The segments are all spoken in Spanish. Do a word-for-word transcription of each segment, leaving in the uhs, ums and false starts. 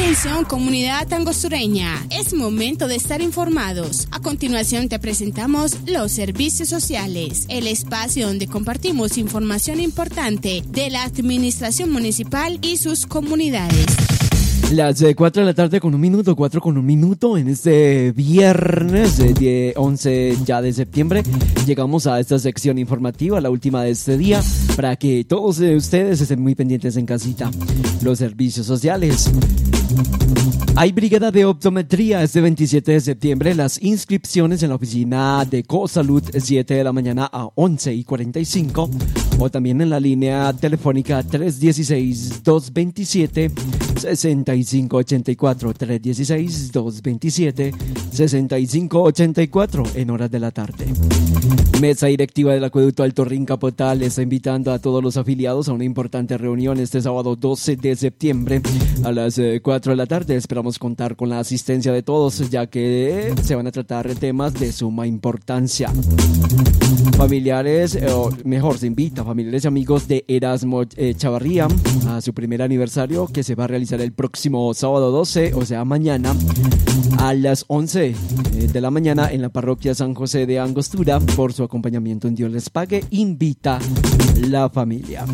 Atención, comunidad angostureña, es momento de estar informados. A continuación te presentamos los servicios sociales, el espacio donde compartimos información importante de la administración municipal y sus comunidades. Las eh, cuatro de la tarde con un minuto, cuatro con un minuto en este viernes de once ya de septiembre. Llegamos a esta sección informativa, la última de este día, para que todos eh, ustedes estén muy pendientes en casita. Los servicios sociales. Hay brigada de optometría este veintisiete de septiembre. Las inscripciones en la oficina de Cosalud, siete de la mañana a once y cuarenta y cinco, o también en la línea telefónica tres uno seis, dos dos siete, seis cinco ocho cuatro, tres uno seis, dos dos siete, seis cinco ocho cuatro en horas de la tarde. Mesa directiva del Acueducto Alto Rin Capotal está invitando a todos los afiliados a una importante reunión este sábado doce de septiembre a las cuatro de la tarde. Esperamos contar con la asistencia de todos, ya que se van a tratar temas de suma importancia. Familiares, o mejor, se invita a familiares y amigos de Erasmo eh, Chavarría a su primer aniversario, que se va a realizar el próximo sábado doce, o sea mañana, a las once de la mañana en la parroquia San José de Angostura. Por su acompañamiento en Dios les pague, invita la familia.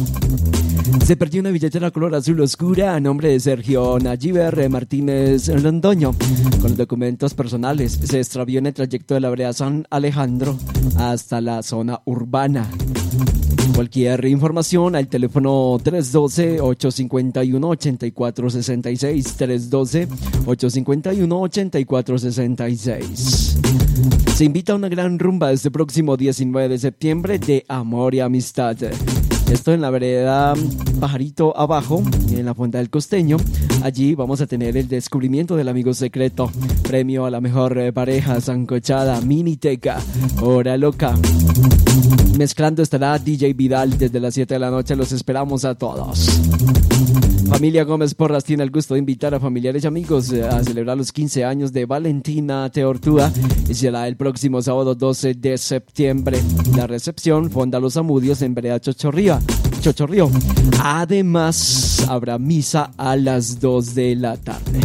Se perdió una billetera color azul oscura a nombre de Sergio Nayiber Martínez Londoño. Con los documentos personales se extravió en el trayecto de la vereda San Alejandro hasta la zona urbana. Cualquier información al teléfono tres uno dos, ocho cinco uno, ocho cuatro seis seis, tres uno dos, ocho cinco uno, ocho cuatro seis seis. Se invita a una gran rumba este próximo diecinueve de septiembre de Amor y Amistad. Esto en la vereda Pajarito Abajo, en la Fonda del Costeño. Allí vamos a tener el descubrimiento del amigo secreto, premio a la mejor pareja sancochada, miniteca, hora loca. Mezclando estará D J Vidal desde las siete de la noche. Los esperamos a todos. Familia Gómez Porras tiene el gusto de invitar a familiares y amigos a celebrar los quince años de Valentina Teortúa, y será el próximo sábado doce de septiembre. La recepción, Fonda Los Amudios en vereda Chochorrío. Chochorrío. Además, habrá misa a las dos de la tarde.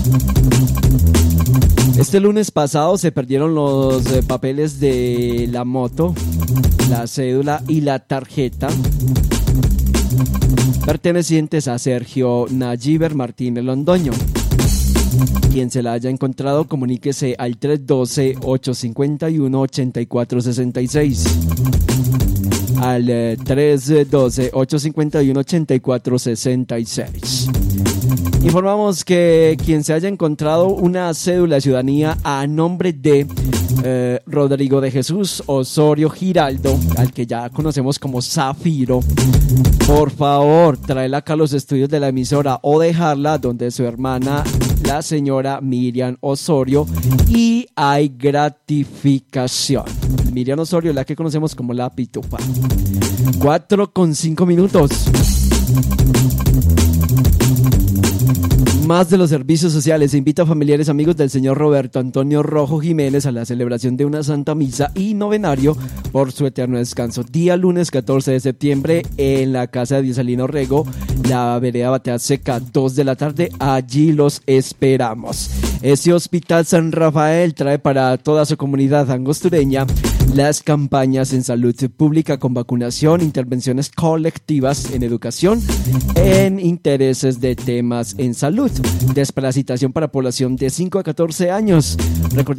Este lunes pasado se perdieron los eh, papeles de la moto, la cédula y la tarjeta pertenecientes a Sergio Nayiber Martínez Londoño. Quien se la haya encontrado, comuníquese al tres uno dos, ocho cinco uno, ocho cuatro seis seis. Al eh, tres uno dos, ocho cinco uno, ocho cuatro seis seis. Informamos que quien se haya encontrado una cédula de ciudadanía a nombre de eh, Rodrigo de Jesús Osorio Giraldo, al que ya conocemos como Zafiro, por favor, tráela acá a los estudios de la emisora o dejarla donde su hermana, la señora Miriam Osorio, y hay gratificación. Miriam Osorio, la que conocemos como la Pitufa. Cuatro con cinco minutos. Más de los servicios sociales. Se invita a familiares amigos del señor Roberto Antonio Rojo Jiménez a la celebración de una santa misa y novenario por su eterno descanso. Día lunes catorce de septiembre en la casa de Diesalino Rego, la vereda Batea Seca, dos de la tarde. Allí los esperamos. Ese Hospital San Rafael trae para toda su comunidad angostureña las campañas en salud pública con vacunación, intervenciones colectivas en educación, en intereses de temas en salud, desparasitación para población de cinco a catorce años. Recordemos